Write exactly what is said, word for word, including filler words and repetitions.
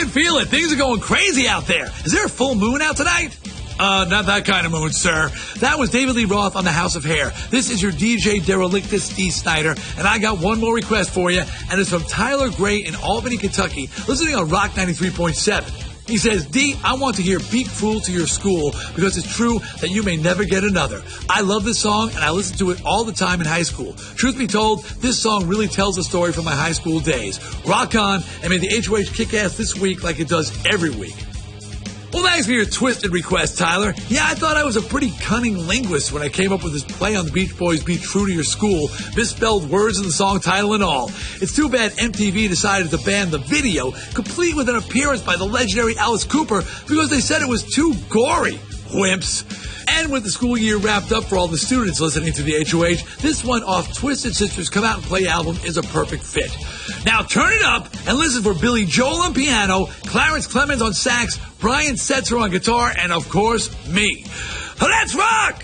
can feel it. Things are going crazy out there. Is there a full moon out tonight? Uh, not that kind of moon, sir. That was David Lee Roth on the House of Hair. This is your D J Derelictus D. Snyder, and I got one more request for you, and it's from Tyler Gray in Albany, Kentucky, listening on Rock ninety-three point seven. He says, D, I want to hear Be Cruel to Your School because it's true that you may never get another. I love this song, and I listen to it all the time in high school. Truth be told, this song really tells the story from my high school days. Rock on, and may the H O H kick ass this week like it does every week. Well, thanks for your twisted request, Tyler. Yeah, I thought I was a pretty cunning linguist when I came up with this play on the Beach Boys' Be True to Your School, misspelled words in the song title and all. It's too bad M T V decided to ban the video, complete with an appearance by the legendary Alice Cooper, because they said it was too gory. Wimps. And with the school year wrapped up for all the students listening to the H O H, this one off Twisted Sisters Come Out and Play album is a perfect fit. Now turn it up and listen for Billy Joel on piano, Clarence Clemens on sax, Brian Setzer on guitar, and of course, me. Let's rock!